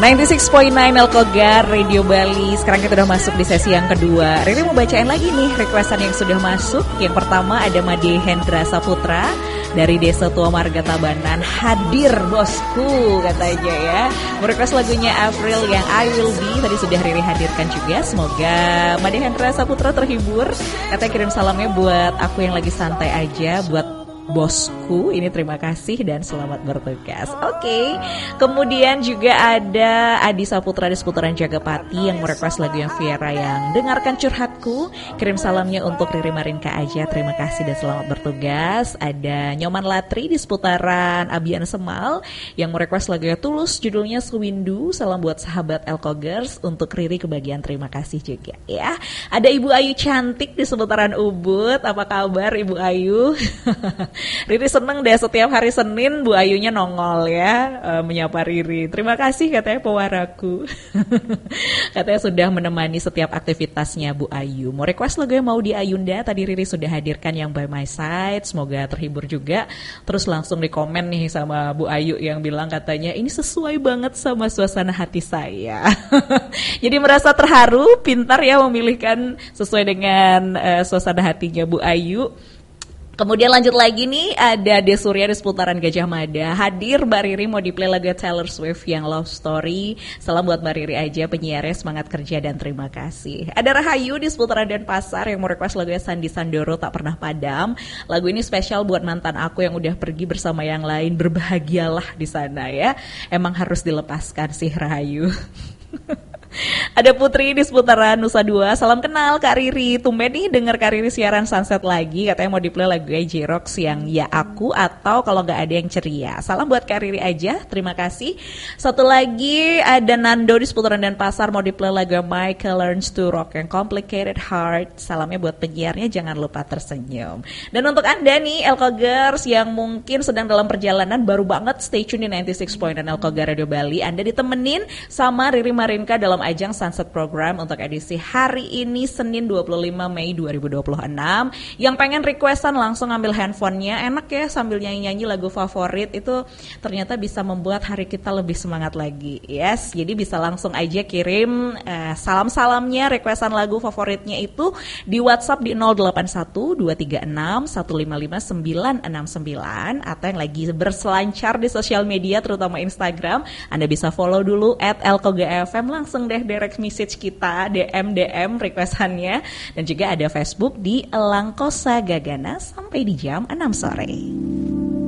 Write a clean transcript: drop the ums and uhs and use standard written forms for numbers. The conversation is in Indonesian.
96.9 Elkogar Radio Bali. Sekarang kita udah masuk di sesi yang kedua. Riri mau bacain lagi nih requestan yang sudah masuk. Yang pertama ada Made Hendra Saputra dari Desa Tua Marga Tabanan. Hadir bosku katanya ya. Mau request lagunya April yang I Will Be. Tadi sudah Riri hadirkan juga. Semoga Made Hendra Saputra terhibur. Katanya kirim salamnya buat aku yang lagi santai aja, buat bosku, ini terima kasih dan selamat bertugas. Oke. Kemudian juga ada Adi Saputra di seputaran Jagapati yang merequest lagu yang Viera yang Dengarkan Curhatku. Kirim salamnya untuk Riri Marinka aja. Terima kasih dan selamat bertugas. Ada Nyoman Latri di seputaran Abian Semal yang merequest lagu yang Tulus, judulnya Sewindu. Salam buat sahabat Elkogers, untuk Riri kebagian terima kasih juga ya. Ada Ibu Ayu cantik di seputaran Ubud. Apa kabar Ibu Ayu? Riri seneng deh setiap hari Senin Bu Ayunya nongol ya, menyapa Riri. Terima kasih katanya pewaraku. Katanya sudah menemani setiap aktivitasnya Bu Ayu. Mau request lagu yang mau di Ayunda, tadi Riri sudah hadirkan yang By My Side. Semoga terhibur juga. Terus langsung di komen nih sama Bu Ayu yang bilang katanya ini sesuai banget sama suasana hati saya. Jadi merasa terharu, pintar ya memilihkan sesuai dengan suasana hatinya Bu Ayu. Kemudian lanjut lagi nih, ada Desurya di seputaran Gajah Mada. Hadir Mbak Riri mau di-play lagu Taylor Swift yang Love Story. Salam buat Mbak Riri aja, penyiarnya semangat kerja dan terima kasih. Ada Rahayu di seputaran Denpasar yang mau request lagunya Sandi Sandoro Tak Pernah Padam. Lagu ini spesial buat mantan aku yang udah pergi bersama yang lain. Berbahagialah di sana ya. Emang harus dilepaskan sih Rahayu. Ada Putri di seputaran Nusa Dua. Salam kenal Kak Riri. Tumben nih denger Kak Riri siaran Sunset lagi. Katanya mau di-play lagu J-Rocks yang Ya Aku, atau kalau gak ada yang ceria. Salam buat Kak Riri aja. Terima kasih. Satu lagi ada Nando di seputaran Denpasar. Mau di-play lagu Michael Learns to Rock yang Complicated Heart. Salamnya buat penyiarnya, jangan lupa tersenyum. Dan untuk Anda nih Elkogers yang mungkin sedang dalam perjalanan, baru banget stay tune di 96.9 Elkogar Radio Bali. Anda ditemenin sama Riri Marinka dalam ajang Sunset Program untuk edisi hari ini Senin 25 Mei 2026. Yang pengen requestan langsung ambil handphonenya, enak ya sambil nyanyi-nyanyi lagu favorit, itu ternyata bisa membuat hari kita lebih semangat lagi. Yes, jadi bisa langsung aja kirim salam-salamnya, requestan lagu favoritnya itu di WhatsApp di 081236155969, atau yang lagi berselancar di sosial media terutama Instagram, Anda bisa follow dulu @elkogafm, langsung deh direct message kita, DM requestannya. Dan juga ada Facebook di Elangkosa Gagana sampai di jam 6 sore.